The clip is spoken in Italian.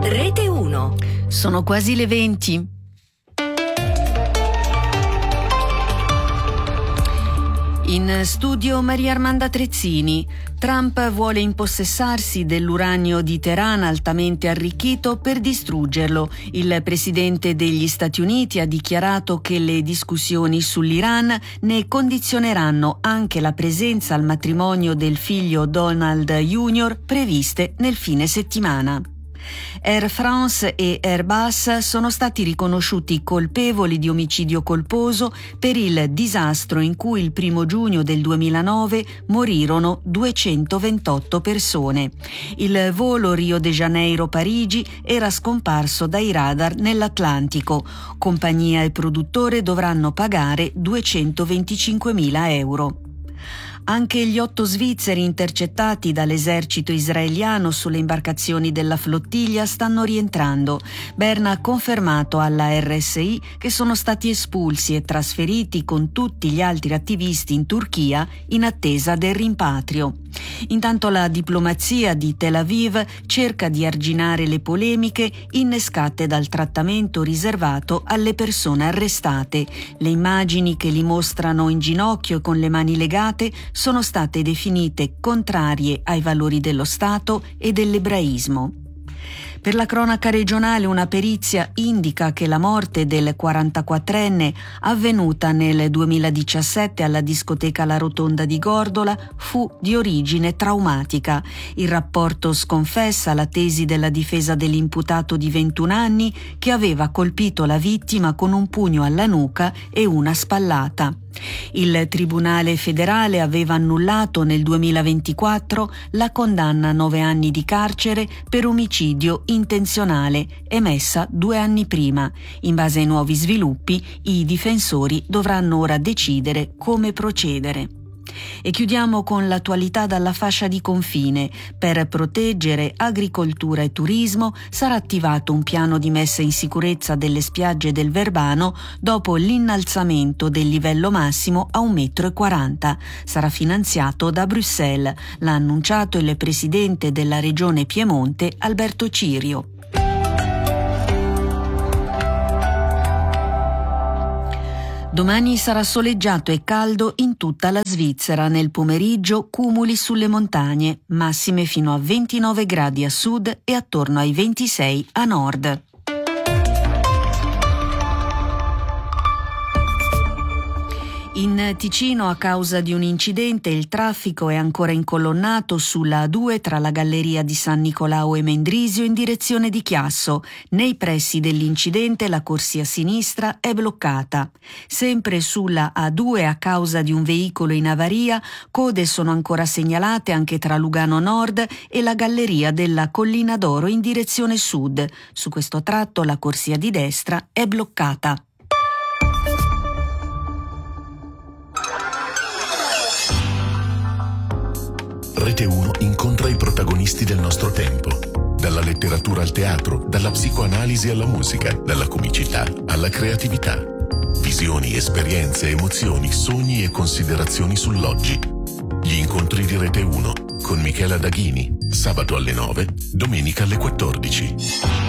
Rete 1. Sono quasi le 20. In studio Maria Armanda Trezzini. Trump vuole impossessarsi dell'uranio di Teheran altamente arricchito per distruggerlo. Il presidente degli Stati Uniti ha dichiarato che le discussioni sull'Iran ne condizioneranno anche la presenza al matrimonio del figlio Donald Jr. previste nel fine settimana. Air France e Airbus sono stati riconosciuti colpevoli di omicidio colposo per il disastro in cui il 1 giugno del 2009 morirono 228 persone. Il volo Rio de Janeiro-Parigi era scomparso dai radar nell'Atlantico. Compagnia e produttore dovranno pagare 225.000 euro. Anche gli 8 svizzeri intercettati dall'esercito israeliano sulle imbarcazioni della flottiglia stanno rientrando. Berna ha confermato alla RSI che sono stati espulsi e trasferiti con tutti gli altri attivisti in Turchia in attesa del rimpatrio. Intanto la diplomazia di Tel Aviv cerca di arginare le polemiche innescate dal trattamento riservato alle persone arrestate. Le immagini che li mostrano in ginocchio e con le mani legate sono state definite contrarie ai valori dello Stato e dell'ebraismo. Per la cronaca regionale una perizia indica che la morte del 44enne avvenuta nel 2017 alla discoteca La Rotonda di Gordola fu di origine traumatica. Il rapporto sconfessa la tesi della difesa dell'imputato di 21 anni che aveva colpito la vittima con un pugno alla nuca e una spallata. Il Tribunale federale aveva annullato nel 2024 la condanna a 9 anni di carcere per omicidio intenzionale emessa 2 anni prima. In base ai nuovi sviluppi, i difensori dovranno ora decidere come procedere. E chiudiamo con l'attualità dalla fascia di confine. Per proteggere agricoltura e turismo sarà attivato un piano di messa in sicurezza delle spiagge del Verbano dopo l'innalzamento del livello massimo a 1,40 m. Sarà finanziato da Bruxelles. L'ha annunciato il presidente della regione Piemonte, Alberto Cirio. Domani sarà soleggiato e caldo in tutta la Svizzera. Nel pomeriggio cumuli sulle montagne, massime fino a 29 gradi a sud e attorno ai 26 a nord. In Ticino, a causa di un incidente, il traffico è ancora incolonnato sulla A2 tra la galleria di San Nicolao e Mendrisio in direzione di Chiasso. Nei pressi dell'incidente la corsia sinistra è bloccata. Sempre sulla A2, a causa di un veicolo in avaria, code sono ancora segnalate anche tra Lugano Nord e la galleria della Collina d'Oro in direzione sud. Su questo tratto la corsia di destra è bloccata. Rete 1 incontra i protagonisti del nostro tempo. Dalla letteratura al teatro, dalla psicoanalisi alla musica, dalla comicità alla creatività. Visioni, esperienze, emozioni, sogni e considerazioni sull'oggi. Gli incontri di Rete 1 con Michela Daghini, sabato alle 9, domenica alle 14.